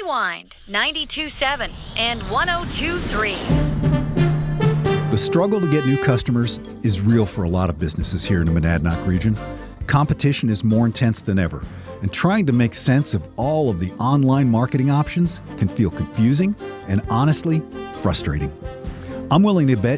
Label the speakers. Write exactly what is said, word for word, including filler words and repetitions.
Speaker 1: Rewind ninety-two point seven and one oh two point three.
Speaker 2: The struggle to get new customers is real for a lot of businesses here in the Monadnock region. Competition is more intense than ever, and trying to make sense of all of the online marketing options can feel confusing and honestly frustrating. I'm willing to bet